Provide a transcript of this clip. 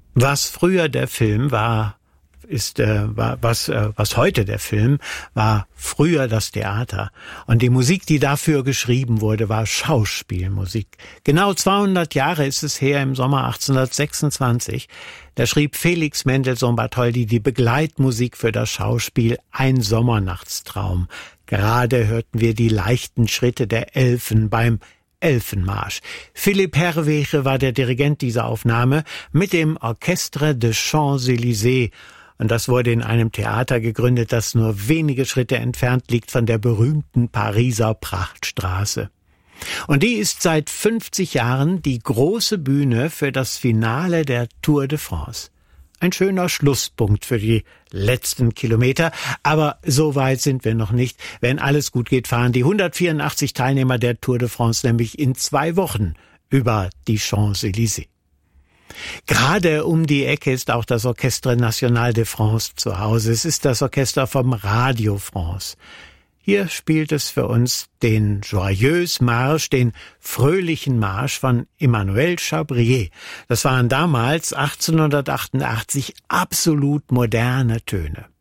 Was früher der Film war, was heute der Film war, früher das Theater. Und die Musik, die dafür geschrieben wurde, war Schauspielmusik. Genau 200 Jahre ist es her, im Sommer 1826. Da schrieb Felix Mendelssohn Bartholdy die Begleitmusik für das Schauspiel Ein Sommernachtstraum. Gerade hörten wir die leichten Schritte der Elfen beim Elfenmarsch. Philipp Herwege war der Dirigent dieser Aufnahme mit dem Orchestre des Champs-Élysées. Und das wurde in einem Theater gegründet, das nur wenige Schritte entfernt liegt von der berühmten Pariser Prachtstraße. Und die ist seit 50 Jahren die große Bühne für das Finale der Tour de France. Ein schöner Schlusspunkt für die letzten Kilometer, aber so weit sind wir noch nicht. Wenn alles gut geht, fahren die 184 Teilnehmer der Tour de France nämlich in 2 Wochen über die Champs-Élysées. Gerade um die Ecke ist auch das Orchestre National de France zu Hause. Es ist das Orchester vom Radio France. Hier spielt es für uns den Joyeuse Marche, den fröhlichen Marsch von Emmanuel Chabrier. Das waren damals 1888 absolut moderne Töne.